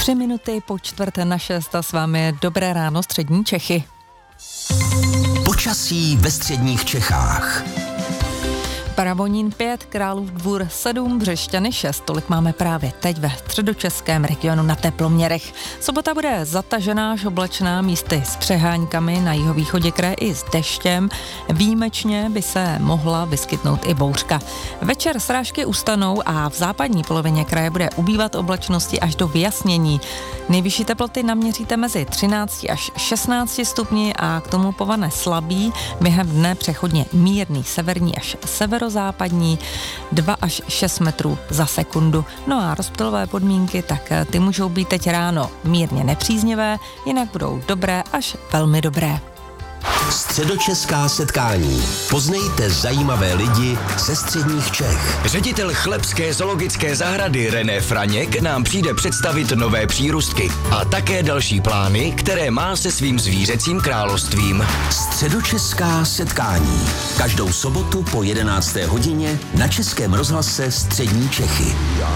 3 minuty po 5:45 a s vámi je Dobré ráno střední Čechy. Počasí ve středních Čechách. Pravonín 5, Králův Dvůr 7, Břešťany 6. Tolik máme právě teď ve středočeském regionu na teploměrech. Sobota bude zatažená až oblačná, místy s přeháňkami, na jihovýchodě kraje i s deštěm. Výjimečně by se mohla vyskytnout i bouřka. Večer srážky ustanou a v západní polovině kraje bude ubývat oblačnosti až do vyjasnění. Nejvyšší teploty naměříte mezi 13 až 16 stupni a k tomu povane slabý, během dne přechodně mírný severní až severozápadní 2 až 6 metrů za sekundu. No a rozptylové podmínky, tak ty můžou být teď ráno mírně nepříznivé, jinak budou dobré až velmi dobré. Středočeská setkání. Poznejte zajímavé lidi ze středních Čech. Ředitel Chlebské zoologické zahrady René Franěk nám přijde představit nové přírůstky a také další plány, které má se svým zvířecím královstvím. Středočeská setkání. Každou sobotu po 11. hodině na Českém rozhlase Střední Čechy.